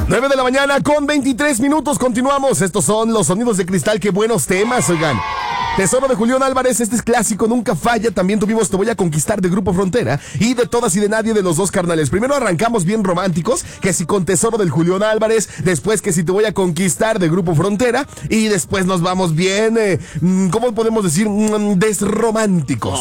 9 de la mañana con 23 minutos. Continuamos. Estos son los sonidos de cristal. Qué buenos temas, oigan. Tesoro de Julián Álvarez, este es clásico, nunca falla. También tuvimos Te Voy a Conquistar de Grupo Frontera y De Todas y de Nadie de Los Dos Carnales. Primero arrancamos bien románticos, que si con Tesoro del Julián Álvarez, después que si Te Voy a Conquistar de Grupo Frontera y después nos vamos bien, ¿cómo podemos decir? Desrománticos.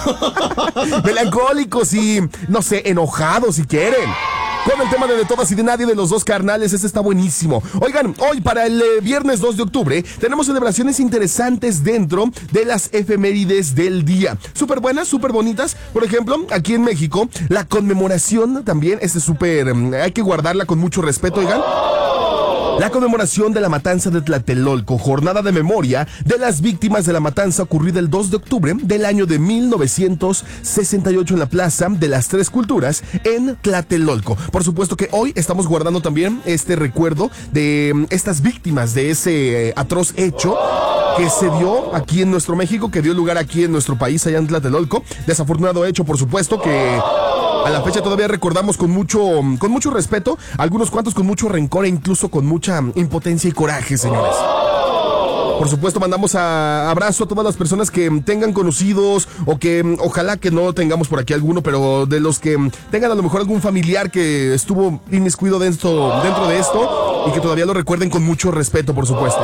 Melancólicos y, no sé, enojados si quieren. Con el tema de Todas y de Nadie de Los Dos Carnales, este está buenísimo. Oigan, hoy para el viernes 2 de octubre tenemos celebraciones interesantes dentro de las efemérides del día. Súper buenas, súper bonitas. Por ejemplo, aquí en México, la conmemoración también es súper, hay que guardarla con mucho respeto, oigan. La conmemoración de la matanza de Tlatelolco, jornada de memoria de las víctimas de la matanza ocurrida el 2 de octubre del año de 1968 en la Plaza de las Tres Culturas en Tlatelolco. Por supuesto que hoy estamos guardando también este recuerdo de estas víctimas de ese atroz hecho que se dio aquí en nuestro México, que dio lugar aquí en nuestro país, allá en Tlatelolco. Desafortunado hecho, por supuesto, que a la fecha todavía recordamos con mucho respeto, algunos cuantos con mucho rencor e incluso con mucha impotencia y coraje, señores. Por supuesto, mandamos abrazo a todas las personas que tengan conocidos o que ojalá que no tengamos por aquí alguno, pero de los que tengan a lo mejor algún familiar que estuvo inmiscuido dentro de esto y que todavía lo recuerden con mucho respeto, por supuesto.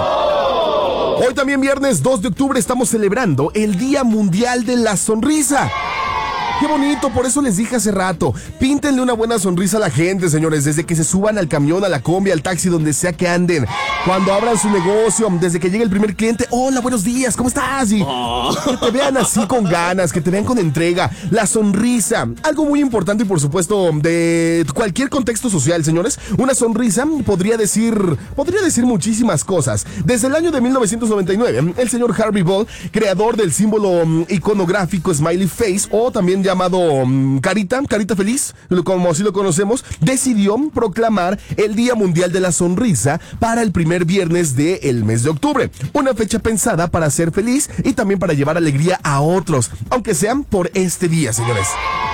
Hoy también viernes 2 de octubre estamos celebrando el Día Mundial de la Sonrisa. Qué bonito, por eso les dije hace rato, píntenle una buena sonrisa a la gente, señores, desde que se suban al camión, a la combi, al taxi, donde sea que anden, cuando abran su negocio, desde que llegue el primer cliente, hola, buenos días, ¿cómo estás? Y que te vean así con ganas, que te vean con entrega, la sonrisa, algo muy importante y por supuesto de cualquier contexto social, señores, una sonrisa podría decir muchísimas cosas. Desde el año de 1999, el señor Harvey Ball, creador del símbolo iconográfico Smiley Face, o también llamado carita feliz, como así lo conocemos, decidió proclamar el Día Mundial de la Sonrisa para el primer viernes del mes de octubre. Una fecha pensada para ser feliz y también para llevar alegría a otros, aunque sean por este día, señores.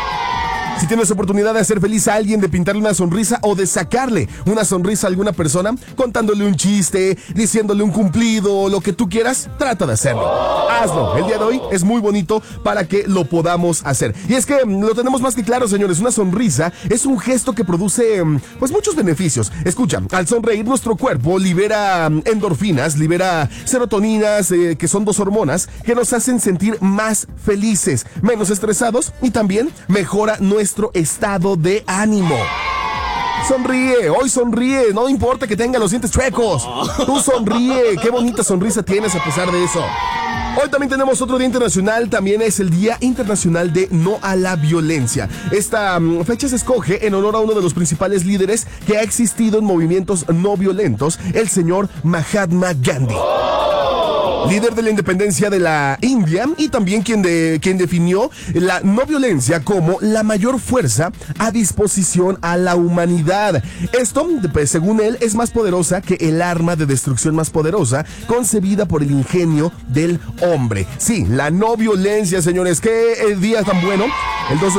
Si tienes oportunidad de hacer feliz a alguien, de pintarle una sonrisa o de sacarle una sonrisa a alguna persona, contándole un chiste, diciéndole un cumplido, lo que tú quieras, trata de hacerlo. Hazlo. El día de hoy es muy bonito para que lo podamos hacer. Y es que lo tenemos más que claro, señores. Una sonrisa es un gesto que produce, pues, muchos beneficios. Escucha, al sonreír nuestro cuerpo libera endorfinas, libera serotoninas, que son dos hormonas que nos hacen sentir más felices, menos estresados y también mejora nuestro estado de ánimo. Sonríe, hoy sonríe, no importa que tenga los dientes chuecos. Tú sonríe, qué bonita sonrisa tienes a pesar de eso. Hoy también tenemos otro día internacional, también es el Día Internacional de No a la Violencia. Esta fecha se escoge en honor a uno de los principales líderes que ha existido en movimientos no violentos, el señor Mahatma Gandhi. Líder de la independencia de la India y también quien definió la no violencia como la mayor fuerza a disposición a la humanidad. Esto, pues, según él, es más poderosa que el arma de destrucción más poderosa concebida por el ingenio del hombre. Sí, la no violencia, señores. Qué día tan bueno. El 2